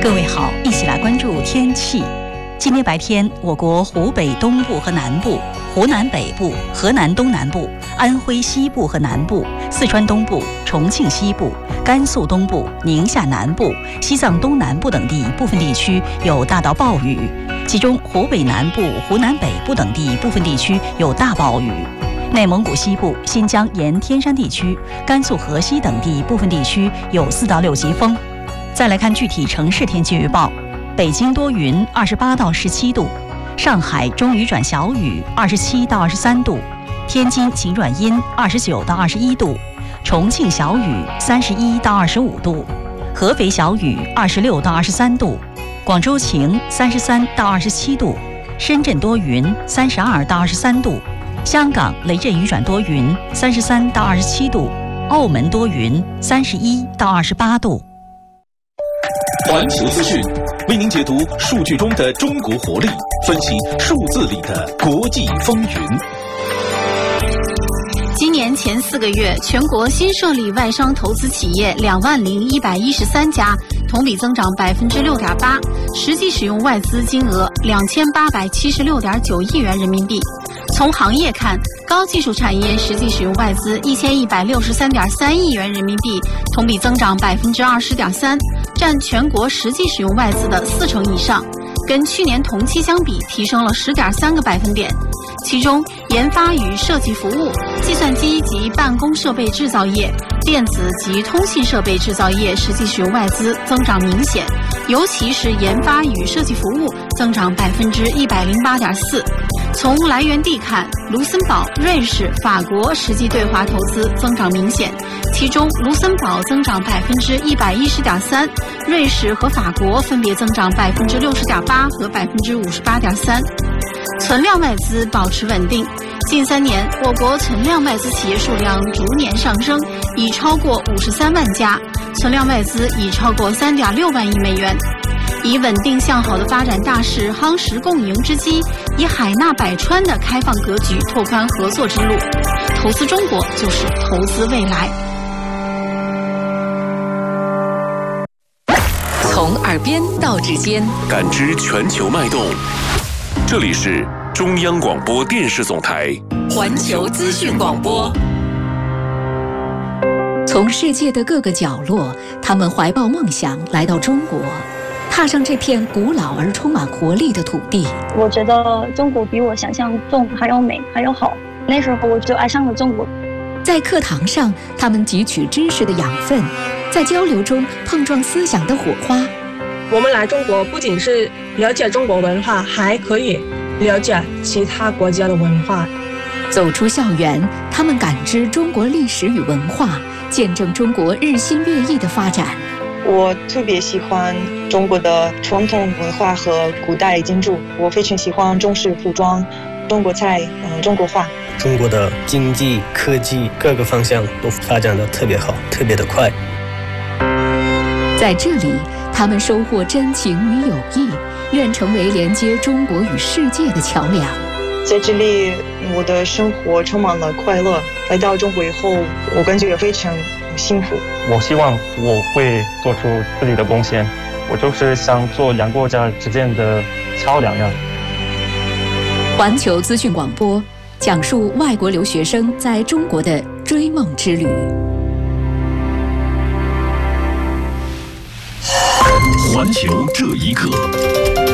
各位好，一起来关注天气。今天白天，我国湖北东部和南部、湖南北部、河南东南部、安徽西部和南部、四川东部、重庆西部、甘肃东部、宁夏南部、西藏东南部等地部分地区有大到暴雨，其中湖北南部、湖南北部等地部分地区有大暴雨。内蒙古西部、新疆沿天山地区、甘肃河西等地部分地区有4到6级风。再来看具体城市天气预报：北京多云，28到17度；上海中雨转小雨，27到23度；天津晴转阴，29到21度；重庆小雨，31到25度；合肥小雨，26到23度；广州晴，33到27度；深圳多云，32到23度；香港雷阵雨转多云，33到27度；澳门多云，31到28度。 环球资讯为您解读数据中的中国活力，分析数字里的国际风云。 今年前4个月，全国新设立外商投资企业20113家，同比增长6.8%，实际使用外资金额2876.9亿元人民币。从行业看，高技术产业实际使用外资1163.3亿元人民币，同比增长20.3%，占全国实际使用外资的40%以上，跟去年同期相比提升了10.3个百分点。其中，研发与设计服务、计算机及办公设备制造业、电子及通信设备制造业实际使用外资增长明显，尤其是研发与设计服务增长108.4%。从来源地看，卢森堡、瑞士、法国实际对华投资增长明显，其中卢森堡增长110.3%，瑞士和法国分别增长60.8%和58.3%。存量外资保持稳定，近3年我国存量外资企业数量逐年上升，已超过53万家，存量外资已超过3.6万亿美元。以稳定向好的发展大势夯实共赢之机，以海纳百川的开放格局拓宽合作之路。投资中国就是投资未来。 从耳边到指尖， 感知全球脉动。这里是中央广播电视总台环球资讯广播。从世界的各个角落，他们怀抱梦想来到中国，踏上这片古老而充满活力的土地。 我觉得中国比我想象中还要美，还要好。那时候我就爱上了中国。 在课堂上，他们汲取知识的养分，在交流中碰撞思想的火花。 我们来中国不仅是了解中国文化，还可以了解其他国家的文化。 走出校园，他们感知中国历史与文化，见证中国日新月异的发展。 我特别喜欢中国的传统文化和古代建筑，我非常喜欢中式服装、中国菜、中国画。 中国的经济、科技各个方向都发展得特别好，特别的快。 在这里，他们收获真情与友谊，愿成为连接中国与世界的桥梁。 在这里，我的生活充满了快乐。来到中国以后，我感觉也非常幸福。 我希望我会做出自己的贡献，我就是想做两国家之间的桥梁呀。 环球资讯广播讲述外国留学生在中国的追梦之旅。 环球这一刻。